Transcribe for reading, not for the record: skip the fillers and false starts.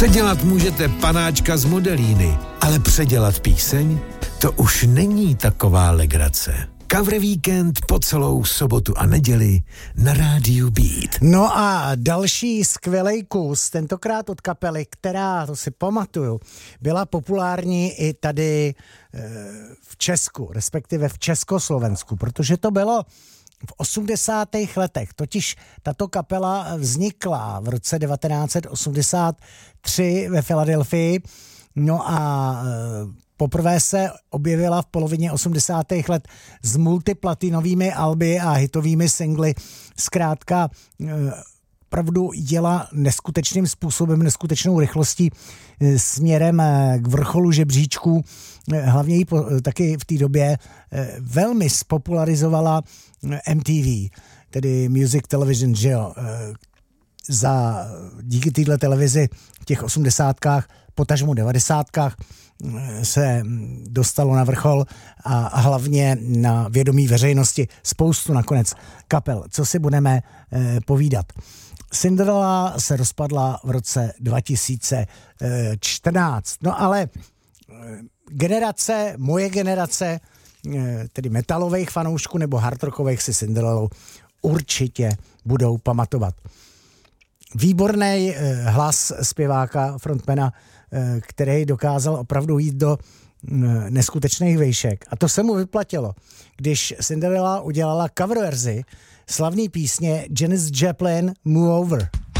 Předělat můžete panáčka z Modelíny, ale předělat píseň? To už není taková legrace. Cover Víkend po celou sobotu a neděli na rádiu Beat. No a další skvělej kus, tentokrát od kapely, která, to si pamatuju, byla populární i tady v Česku, respektive v Československu, protože to bylo v 80. letech. Totiž tato kapela vznikla v roce 1983 ve Filadelfii. No a poprvé se objevila v polovině 80. let s multiplatinovými alby a hitovými singly. Zkrátka opravdu jela neskutečným způsobem, neskutečnou rychlostí směrem k vrcholu žebříčků. Hlavně ji taky v té době velmi spopularizovala MTV, tedy Music Television, že jo. Díky téhle televizi v těch 80kách, potažmo 90kách se dostalo na vrchol a hlavně na vědomí veřejnosti spoustu nakonec kapel. Co si budeme povídat? Cinderella se rozpadla v roce 2014. No ale moje generace, tedy metalových fanoušků nebo hardrockových si Cinderellu určitě budou pamatovat. Výborný hlas zpěváka, frontmana, který dokázal opravdu jít do neskutečných vejšek. A to se mu vyplatilo, když Cinderella udělala cover verzi slavné písně Janis Joplin Move Over.